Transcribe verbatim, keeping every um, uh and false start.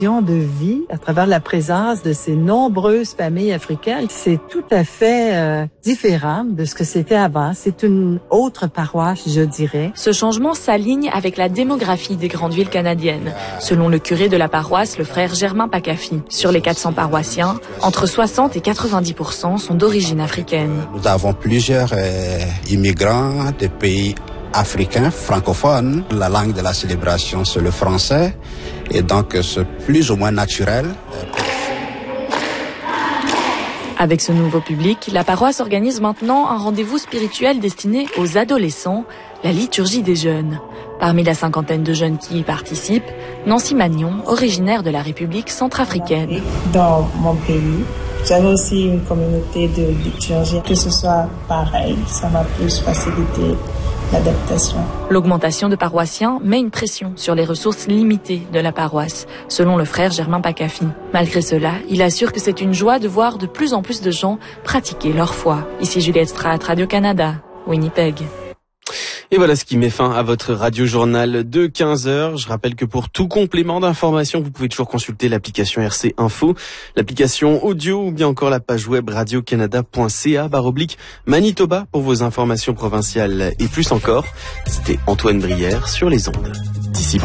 de vie à travers la présence de ces nombreuses familles africaines. C'est tout à fait euh, différent de ce que c'était avant. C'est une autre paroisse, je dirais. Ce changement s'aligne avec la démographie des grandes villes canadiennes. Selon le curé de la paroisse, le frère Germain Pakafi, sur les quatre cents paroissiens, entre soixante et quatre-vingt-dix pour cent sont d'origine africaine. Nous avons plusieurs euh, immigrants des pays africains, francophones. La langue de la célébration, c'est le français. Et donc, c'est plus ou moins naturel. Avec ce nouveau public, la paroisse organise maintenant un rendez-vous spirituel destiné aux adolescents, la liturgie des jeunes. Parmi la cinquantaine de jeunes qui y participent, Nancy Magnon, originaire de la République centrafricaine. Dans mon pays, j'avais aussi une communauté de liturgie. Que ce soit pareil, ça m'a plus facilité l'adaptation. L'augmentation de paroissiens met une pression sur les ressources limitées de la paroisse, selon le frère Germain Pakafi. Malgré cela, il assure que c'est une joie de voir de plus en plus de gens pratiquer leur foi. Ici Juliette Strat, Radio-Canada, Winnipeg. Et voilà ce qui met fin à votre radio-journal de quinze heures. Je rappelle que pour tout complément d'information, vous pouvez toujours consulter l'application R C Info, l'application audio ou bien encore la page web radio-canada point c a barre oblique Manitoba pour vos informations provinciales et plus encore. C'était Antoine Brière sur les ondes.